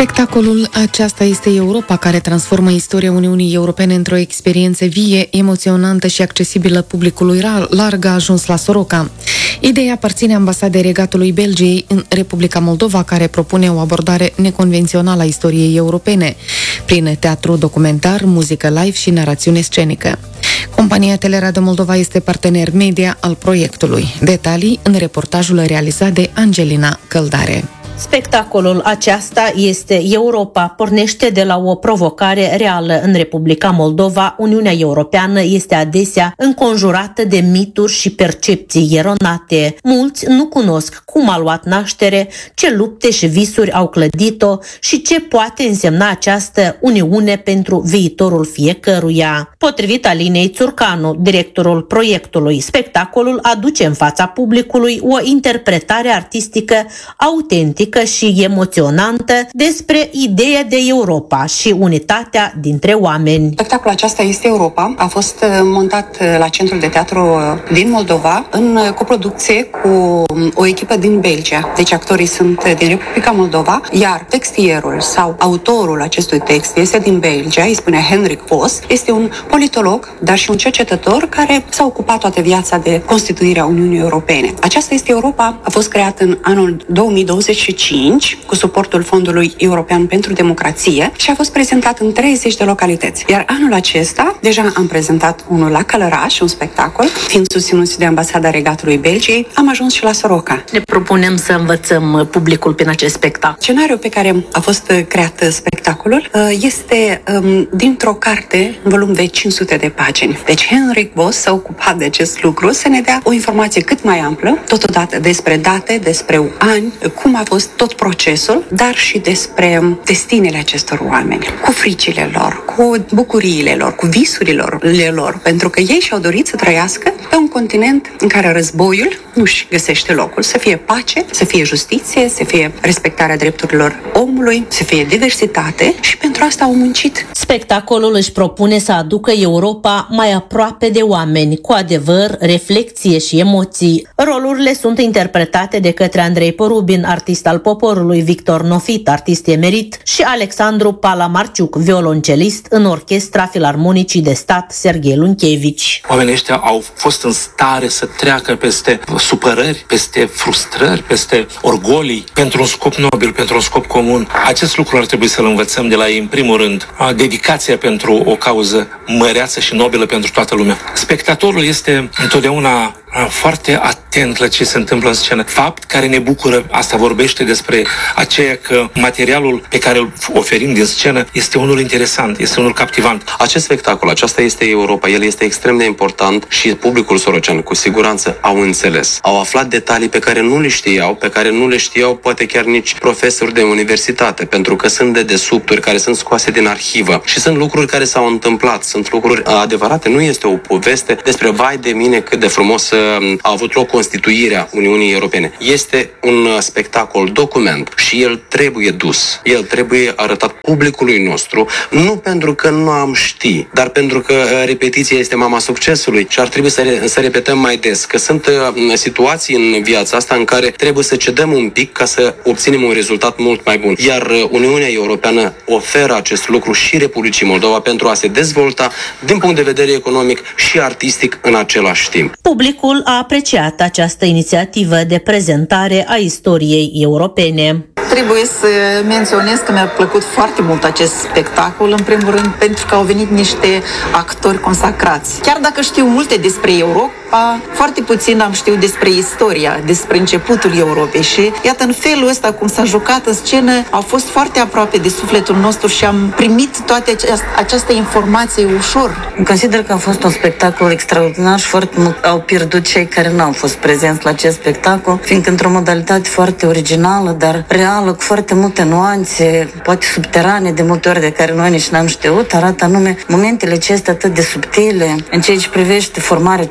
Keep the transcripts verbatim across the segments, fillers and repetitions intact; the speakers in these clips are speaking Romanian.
Spectacolul Aceasta este Europa, care transformă istoria Uniunii Europene într-o experiență vie, emoționantă și accesibilă publicului larg, a ajuns la Soroca. Ideea aparține ambasadei Regatului Belgiei în Republica Moldova, care propune o abordare neconvențională a istoriei europene, prin teatru documentar, muzică live și narațiune scenică. Compania Teleradio Moldova este partener media al proiectului. Detalii în reportajul realizat de Angelina Căldare. Spectacolul Aceasta este Europa pornește de la o provocare reală în Republica Moldova. Uniunea Europeană este adesea înconjurată de mituri și percepții eronate. Mulți nu cunosc cum a luat naștere, ce lupte și visuri au clădit-o și ce poate însemna această uniune pentru viitorul fiecăruia. Potrivit Alinei Țurcanu, directorul proiectului, spectacolul aduce în fața publicului o interpretare artistică autentică și emoționantă despre ideea de Europa și unitatea dintre oameni. Spectacolul Aceasta este Europa a fost montat la Centrul de Teatru din Moldova în coproducție cu o echipă din Belgia. Deci actorii sunt din Republica Moldova, iar textierul sau autorul acestui text este din Belgia, îi spune Henrik Voss. Este un politolog, dar și un cercetător care s-a ocupat toată viața de constituirea Uniunii Europene. Aceasta este Europa a fost creată în anul două mii douăzeci și cinci cu suportul Fondului European pentru Democrație și a fost prezentat în treizeci de localități. Iar anul acesta deja am prezentat unul la Călăraș, un spectacol, fiind susținuți de Ambasada Regatului Belgiei, am ajuns și la Soroca. Ne propunem să învățăm publicul prin acest spectacol. Scenariul pe care a fost creat spectacolul este dintr-o carte în volum de cinci sute de pagini. Deci Henrik Voss s-a ocupat de acest lucru să ne dea o informație cât mai amplă, totodată despre date, despre ani, cum a fost tot procesul, dar și despre destinele acestor oameni, cu fricile lor, cu bucuriile lor, cu visurile lor, pentru că ei și-au dorit să trăiască pe un continent în care războiul nu-și găsește locul, să fie pace, să fie justiție, să fie respectarea drepturilor omului, să fie diversitate și pentru asta au muncit. Spectacolul își propune să aducă Europa mai aproape de oameni, cu adevăr, reflexie și emoții. Rolurile sunt interpretate de către Andrei Porubin, artist al poporului, Victor Nofit, artist emerit, și Alexandru Palamarciuc, violoncelist în Orchestra Filarmonicii de Stat Serghei Lunchevici. Oamenii ăștia au fost în stare să treacă peste supărări, peste frustrări, peste orgolii, pentru un scop nobil, pentru un scop comun. Acest lucru ar trebui să-l învățăm de la ei, în primul rând, dedicația pentru o cauză măreață și nobilă pentru toată lumea. Spectatorul este întotdeauna foarte atent la ce se întâmplă în scenă. Fapt care ne bucură, asta vorbește despre aceea că materialul pe care îl oferim din scenă este unul interesant, este unul captivant. Acest spectacol, Aceasta este Europa, el este extrem de important și publicul sorocean cu siguranță au înțeles. Au aflat detalii pe care nu le știau, pe care nu le știau poate chiar nici profesori de universitate, pentru că sunt dedesubturi care sunt scoase din arhivă și sunt lucruri care s-au întâmplat, sunt lucruri adevărate, nu este o poveste despre vai de mine cât de frumos a avut loc constituirea Uniunii Europene. Este un spectacol document și el trebuie dus. El trebuie arătat publicului nostru, nu pentru că nu am ști, dar pentru că repetiția este mama succesului și ar trebui să, re- să repetăm mai des, că sunt situații în viața asta în care trebuie să cedăm un pic ca să obținem un rezultat mult mai bun. Iar Uniunea Europeană oferă acest lucru și Republicii Moldova pentru a se dezvolta din punct de vedere economic și artistic în același timp. Publicul a apreciat această inițiativă de prezentare a istoriei europene. Trebuie să menționez că mi-a plăcut foarte mult acest spectacol, în primul rând pentru că au venit niște actori consacrați. Chiar dacă știu multe despre Europa, foarte puțin am știut despre istoria, despre începutul Europei și iată, în felul ăsta cum s-a jucat în scenă, au fost foarte aproape de sufletul nostru și am primit toate această, această informație ușor. Consider că a fost un spectacol extraordinar și foarte mult au pierdut cei care nu au fost prezenți la acest spectacol, fiindcă într-o modalitate foarte originală, dar reală, cu foarte multe nuanțe, poate subterane de multe ori, de care noi nici n-am știut, arată anume momentele acestea atât de subtile în ceea ce privește formarea acestui organism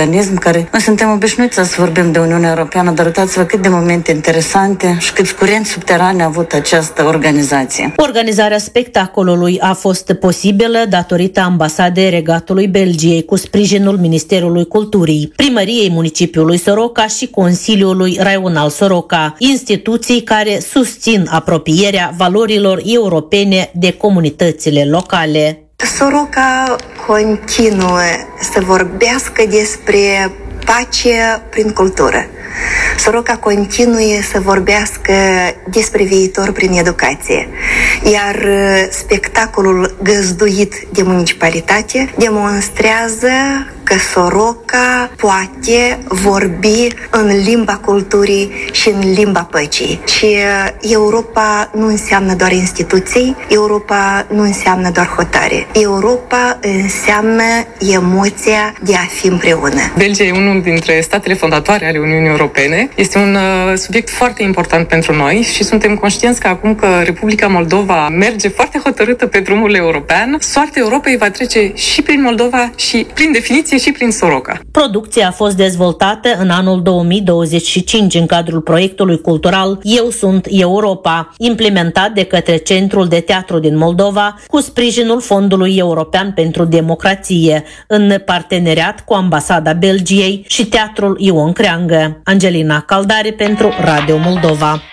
organism care noi suntem obișnuiți să vorbim de Uniunea Europeană, dar uitați-vă cât de momente interesante și câți curenți subterane a avut această organizație. Organizarea spectacolului a fost posibilă datorită Ambasadei Regatului Belgiei cu sprijinul Ministerului Culturii, Primăriei Municipiului Soroca și Consiliului Raional Soroca, instituții care susțin apropierea valorilor europene de comunitățile locale. Soroca continuă să vorbească despre pace prin cultură. Soroca continuă să vorbească despre viitor prin educație, iar spectacolul găzduit de municipalitate demonstrează că Soroca poate vorbi în limba culturii și în limba păcii. Și Europa nu înseamnă doar instituții, Europa nu înseamnă doar hotare. Europa înseamnă emoția de a fi împreună. Belgia e unul dintre statele fondatoare ale Uniunii Europene. Este un uh, subiect foarte important pentru noi și suntem conștienți că acum că Republica Moldova merge foarte hotărâtă pe drumul european, soarta Europei va trece și prin Moldova și, prin definiție, și prin Soroca. Producția a fost dezvoltată în anul două mii douăzeci și cinci în cadrul proiectului cultural Eu sunt Europa, implementat de către Centrul de Teatru din Moldova cu sprijinul Fondului European pentru Democrație, în parteneriat cu Ambasada Belgiei și Teatrul Ion Creangă. Angelina Caldare pentru Radio Moldova.